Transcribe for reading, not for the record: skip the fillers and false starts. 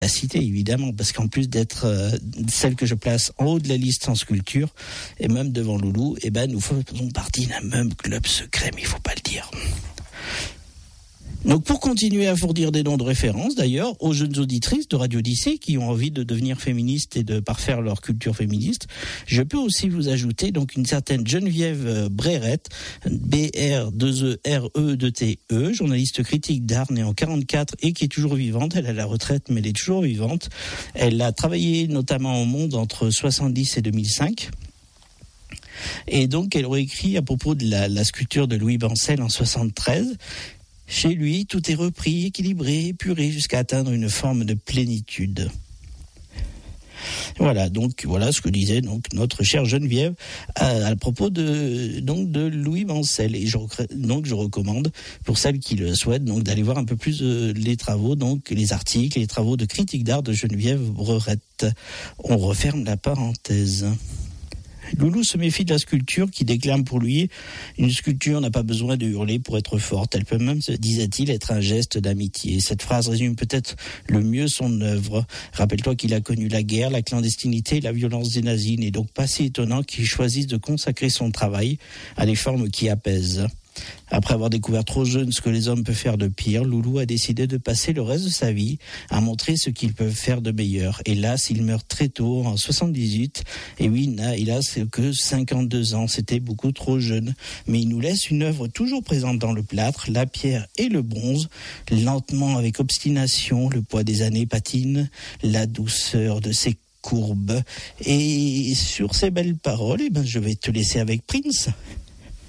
la citer, évidemment, parce qu'en plus d'être celle que je place en haut de la liste en sculpture, et même devant Loulou, nous faisons partie d'un même club secret, mais il ne faut pas le dire. Donc pour continuer à fournir des noms de référence, d'ailleurs, aux jeunes auditrices de Radio Odyssée qui ont envie de devenir féministes et de parfaire leur culture féministe, je peux aussi vous ajouter donc une certaine Geneviève Brérette, B-R-2-E-R-E-T-E, journaliste critique d'art née en 44 et qui est toujours vivante. Elle est à la retraite, mais elle est toujours vivante. Elle a travaillé notamment au Monde entre 70 et 2005. Et donc elle aurait écrit à propos de la sculpture de Louis Bancel en 73. Chez lui, tout est repris, équilibré, épuré, jusqu'à atteindre une forme de plénitude. Voilà, donc voilà ce que disait donc notre chère Geneviève à propos de Louis Bancel. Et je recommande pour celles qui le souhaitent donc d'aller voir un peu plus les travaux, donc les articles, les travaux de critique d'art de Geneviève Brérette. On referme la parenthèse. Loulou se méfie de la sculpture qui déclame pour lui « Une sculpture n'a pas besoin de hurler pour être forte. Elle peut même, disait-il, être un geste d'amitié. » Cette phrase résume peut-être le mieux son œuvre. Rappelle-toi qu'il a connu la guerre, la clandestinité et la violence des nazis. Il n'est donc pas si étonnant qu'il choisisse de consacrer son travail à des formes qui apaisent. Après avoir découvert trop jeune ce que les hommes peuvent faire de pire, Loulou a décidé de passer le reste de sa vie à montrer ce qu'ils peuvent faire de meilleur. Hélas, il meurt très tôt, en 78. Et oui, il a que 52 ans. C'était beaucoup trop jeune. Mais il nous laisse une œuvre toujours présente dans le plâtre, la pierre et le bronze. Lentement, avec obstination, le poids des années patine, la douceur de ses courbes. Et sur ces belles paroles, je vais te laisser avec Prince.